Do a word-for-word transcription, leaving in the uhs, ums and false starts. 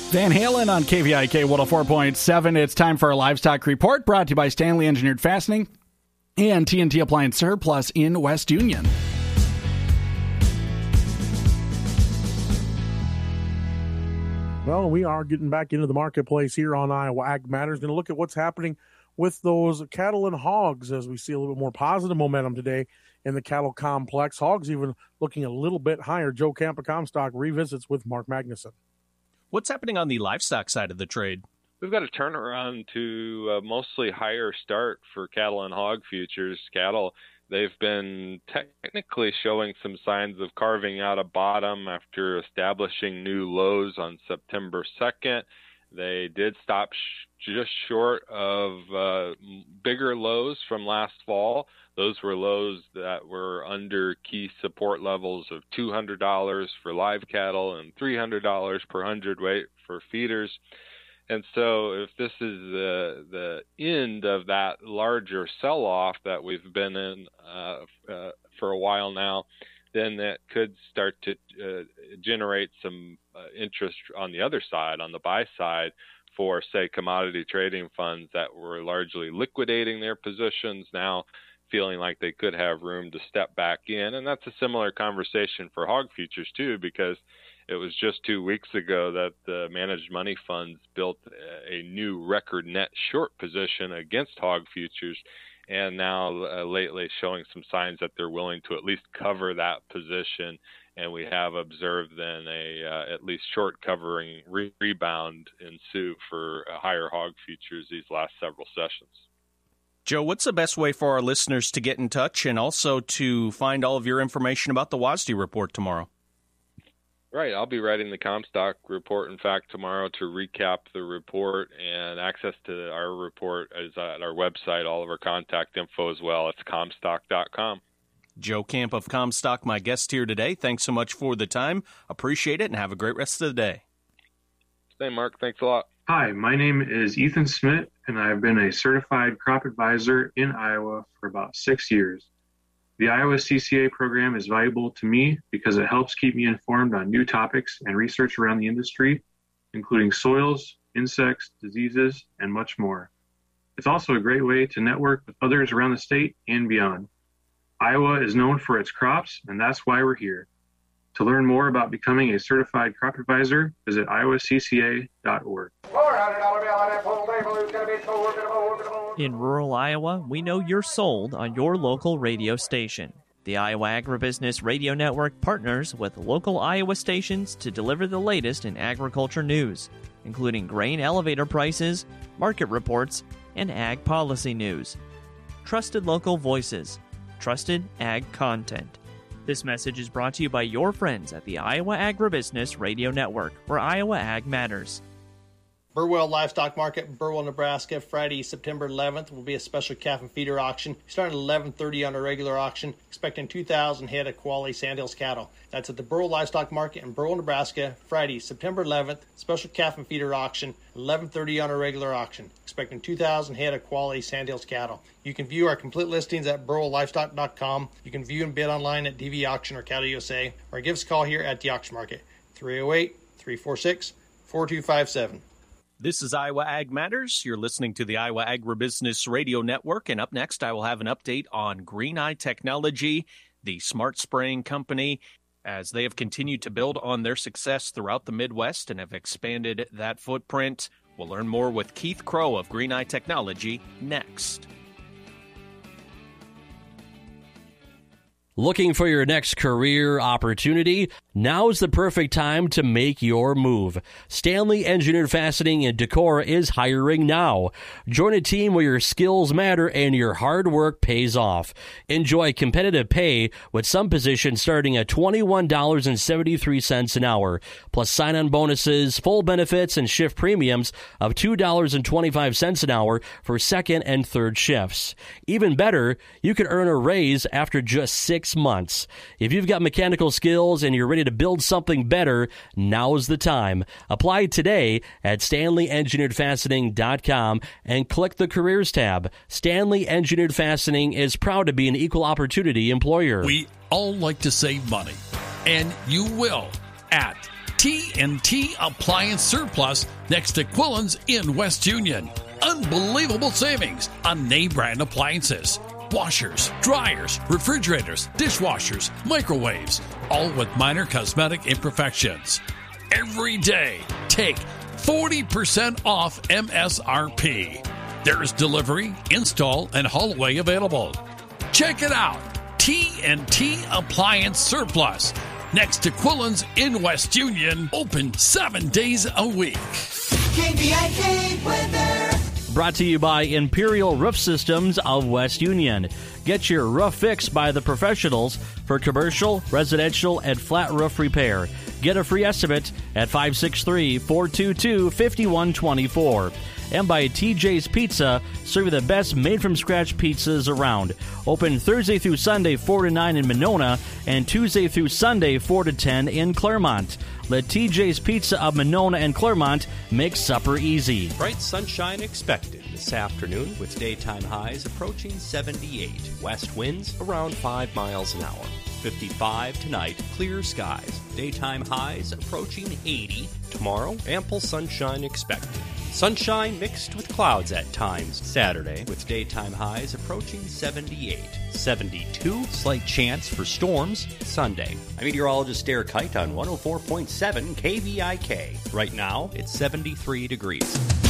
Van Halen on K V I K one oh four point seven. It's time for our livestock report, brought to you by Stanley Engineered Fastening and T N T Appliance Surplus in West Union. Well, we are getting back into the marketplace here on Iowa Ag Matters. Going to look at what's happening with those cattle and hogs as we see a little bit more positive momentum today in the cattle complex. Hogs even looking a little bit higher. Joe Camp of Comstock revisits with Mark Magnuson. What's happening on the livestock side of the trade? We've got a turnaround to a mostly higher start for cattle and hog futures. Cattle, they've been technically showing some signs of carving out a bottom after establishing new lows on September second. They did stop sh- just short of uh, bigger lows from last fall. Those were lows that were under key support levels of two hundred dollars for live cattle and three hundred dollars per hundredweight for feeders. And so if this is the the end of that larger sell-off that we've been in uh, uh, for a while now, then that could start to uh, generate some uh, interest on the other side, on the buy side, for, say, commodity trading funds that were largely liquidating their positions, now feeling like they could have room to step back in. And that's a similar conversation for hog futures, too, because it was just two weeks ago that the managed money funds built a new record net short position against hog futures, and now uh, lately showing some signs that they're willing to at least cover that position. And we have observed then a uh, at least short covering re- rebound ensue for uh, higher hog futures these last several sessions. Joe, what's the best way for our listeners to get in touch and also to find all of your information about the W A S D report tomorrow? Right. I'll be writing the Comstock report, in fact, tomorrow to recap the report, and access to our report is at our website, all of our contact info as well. It's comstock dot com. Joe Camp of Comstock, my guest here today. Thanks so much for the time. Appreciate it, and have a great rest of the day. Hey, Mark. Thanks a lot. Hi, my name is Ethan Smith, and I've been a certified crop advisor in Iowa for about six years. The Iowa C C A program is valuable to me because it helps keep me informed on new topics and research around the industry, including soils, insects, diseases, and much more. It's also a great way to network with others around the state and beyond. Iowa is known for its crops, and that's why we're here. To learn more about becoming a certified crop advisor, visit iowa c c a dot org. In rural Iowa, we know you're sold on your local radio station. The Iowa Agribusiness Radio Network partners with local Iowa stations to deliver the latest in agriculture news, including grain elevator prices, market reports, and ag policy news. Trusted local voices, trusted ag content. This message is brought to you by your friends at the Iowa Agribusiness Radio Network, where Iowa Ag matters. Burwell Livestock Market in Burwell, Nebraska, Friday, September eleventh, will be a special calf and feeder auction. Starting at eleven thirty on a regular auction, expecting two thousand head of quality Sandhills cattle. That's at the Burwell Livestock Market in Burwell, Nebraska, Friday, September eleventh, special calf and feeder auction, eleven thirty on a regular auction, expecting two thousand head of quality Sandhills cattle. You can view our complete listings at burwell livestock dot com. You can view and bid online at D V Auction or Cattle U S A, or give us a call here at the auction market, three oh eight, three four six, four two five seven. This is Iowa Ag Matters. You're listening to the Iowa Agribusiness Radio Network, and up next I will have an update on Green-Eye Technology, the smart spraying company, as they have continued to build on their success throughout the Midwest and have expanded that footprint. We'll learn more with Keith Crow of Green-Eye Technology next. Looking for your next career opportunity? Now's the perfect time to make your move. Stanley Engineered Fastening in Decorah is hiring now. Join a team where your skills matter and your hard work pays off. Enjoy competitive pay with some positions starting at twenty-one dollars and seventy-three cents an hour, plus sign-on bonuses, full benefits, and shift premiums of two dollars and twenty-five cents an hour for second and third shifts. Even better, you can earn a raise after just six months. If you've got mechanical skills and you're ready to build something better, now's the time. Apply today at stanley engineered fastening dot com and click the Careers tab. Stanley Engineered Fastening is proud to be an equal opportunity employer. We all like to save money, and you will at T N T Appliance Surplus next to Quillen's in West Union. Unbelievable savings on name brand appliances. Washers, dryers, refrigerators, dishwashers, microwaves, all with minor cosmetic imperfections. Every day, take forty percent off M S R P. There's delivery, install, and haul away available. Check it out. T N T Appliance Surplus. Next to Quillen's in West Union. Open seven days a week. K V I K weather. Brought to you by Imperial Roof Systems of West Union. Get your roof fixed by the professionals for commercial, residential, and flat roof repair. Get a free estimate at five six three, four two two, five one two four. And by T J's Pizza, serving the best made-from-scratch pizzas around. Open Thursday through Sunday, four to nine in Monona, and Tuesday through Sunday, four to ten in Claremont. Let T J's Pizza of Monona and Claremont make supper easy. Bright sunshine expected this afternoon with daytime highs approaching seventy-eight. West winds around five miles an hour. fifty-five tonight, clear skies. Daytime highs approaching eighty. Tomorrow, ample sunshine expected. Sunshine mixed with clouds at times Saturday, with daytime highs approaching seventy-eight. seventy-two, slight chance for storms Sunday. I'm meteorologist Derek Kite on one oh four point seven K V I K. Right now, it's seventy-three degrees.